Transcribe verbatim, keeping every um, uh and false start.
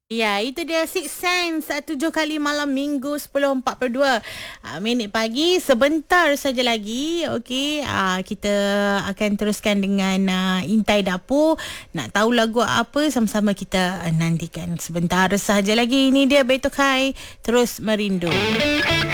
Ya, itu dia Six Sense uh, tujuh kali malam minggu sepuluh empat puluh dua uh, minit pagi. Sebentar saja lagi. Okey, uh, kita akan teruskan dengan uh, Intai Dapur. Nak tahu lagu apa, sama-sama kita uh, nantikan sebentar saja lagi. Ini dia Beto Kai, Terus Merindu.